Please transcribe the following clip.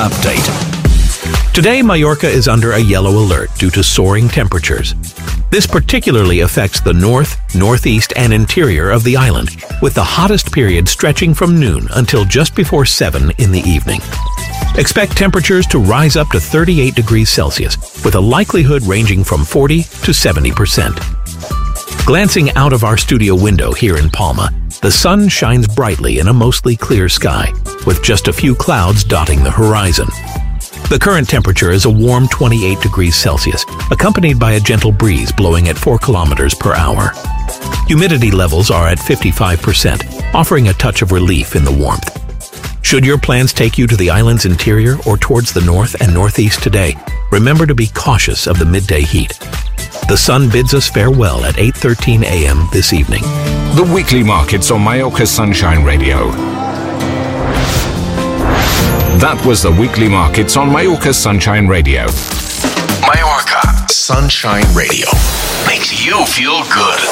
update. Today, Mallorca is under a yellow alert due to soaring temperatures. This particularly affects the north, northeast, and interior of the island, with the hottest period stretching from noon until just before 7 in the evening. Expect temperatures to rise up to 38 degrees Celsius, with a likelihood ranging from 40 to 70%. Glancing out of our studio window here in Palma, the sun shines brightly in a mostly clear sky, with just a few clouds dotting the horizon. The current temperature is a warm 28 degrees Celsius, accompanied by a gentle breeze blowing at 4 kilometers per hour. Humidity levels are at 55%, offering a touch of relief in the warmth. Should your plans take you to the island's interior or towards the north and northeast today, remember to be cautious of the midday heat. The sun bids us farewell at 8:13 a.m. this evening. The weekly markets on Mallorca Sunshine Radio. That was the weekly markets on Mallorca Sunshine Radio. Mallorca Sunshine Radio makes you feel good.